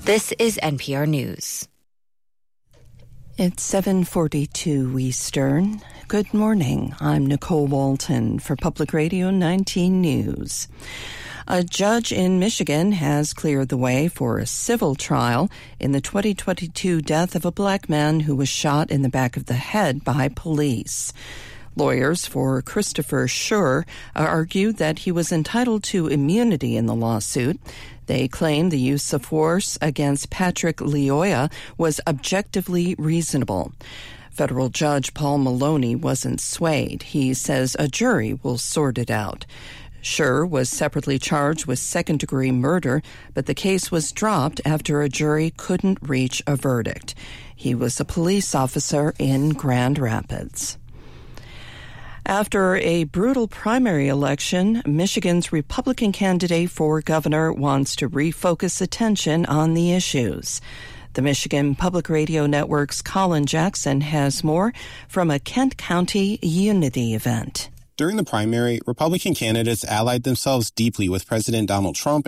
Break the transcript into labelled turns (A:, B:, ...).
A: This is NPR News.
B: It's 7:42 Eastern. Good morning. I'm Nicole Walton for Public Radio 19 News. A judge in Michigan has cleared the way for a civil trial in the 2022 death of a black man who was shot in the back of the head by police. Lawyers for Christopher Schur argued that he was entitled to immunity in the lawsuit. They claim the use of force against Patrick Lyoya was objectively reasonable. Federal Judge Paul Maloney wasn't swayed. He says a jury will sort it out. Schur was separately charged with second-degree murder, but the case was dropped after a jury couldn't reach a verdict. He was a police officer in Grand Rapids. After a brutal primary election, Michigan's Republican candidate for governor wants to refocus attention on the issues. The Michigan Public Radio Network's Colin Jackson has more from a Kent County Unity event.
C: During the primary, Republican candidates allied themselves deeply with President Donald Trump